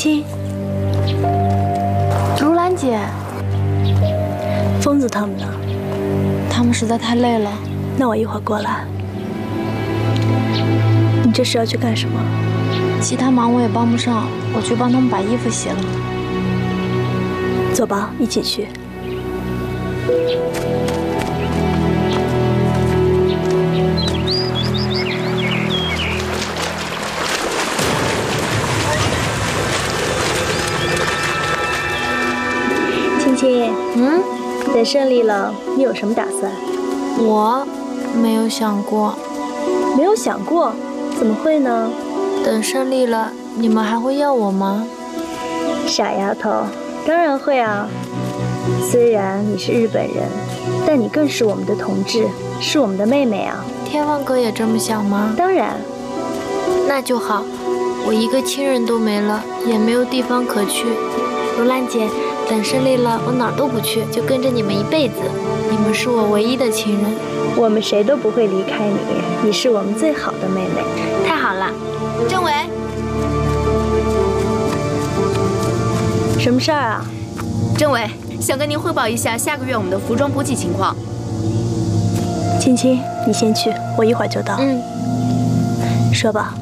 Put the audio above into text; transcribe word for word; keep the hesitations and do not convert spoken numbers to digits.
青， 如兰姐， 疯子他们呢？ 他们实在太累了。 那我一会儿过来。你这是要去干什么？ 其他忙我也帮不上，我去帮他们把衣服洗了。 走吧，一起去。青青， 嗯， 等胜利了，你有什么打算？ 我没有想过。 没有想过？怎么会呢？ 等胜利了，你们还会要我吗？ 傻丫头，当然会啊。虽然你是日本人，但你更是我们的同志，是我们的妹妹啊。 天望哥也这么想吗？ 当然。 那就好，我一个亲人都没了，也没有地方可去。如兰姐，等胜利了，我哪儿都不去，就跟着你们一辈子。你们是我唯一的亲人， 我们谁都不会离开你，你是我们最好的妹妹。 太好了。政委， 什么事儿啊？ 政委，想跟您汇报一下下个月我们的服装补给情况。 青青，你先去，我一会儿就到。 嗯， 说吧。